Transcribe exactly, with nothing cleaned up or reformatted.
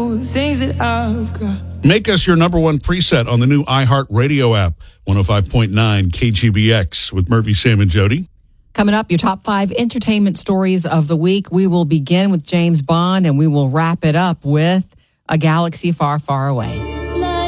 know the things that I've got. Make us your number one preset on the new iHeartRadio app, one oh five point nine K G B X with Murphy, Sam, and Jody. Coming up, your top five entertainment stories of the week. We will begin with James Bond, and we will wrap it up with A Galaxy Far, Far Away.